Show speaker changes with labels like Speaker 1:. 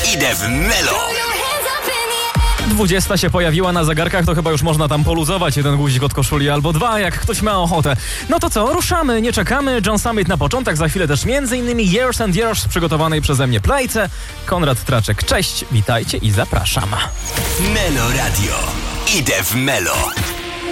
Speaker 1: Idę w Melo.
Speaker 2: 20 się pojawiła na zegarkach, to chyba już można tam poluzować jeden guzik od koszuli albo dwa, jak ktoś ma ochotę. No to co, ruszamy, nie czekamy. John Summit na początek, za chwilę też m.in. Years and Years w przygotowanej przeze mnie playce. Konrad Traczek, cześć, witajcie i zapraszam.
Speaker 1: Melo Radio. Idę w Melo.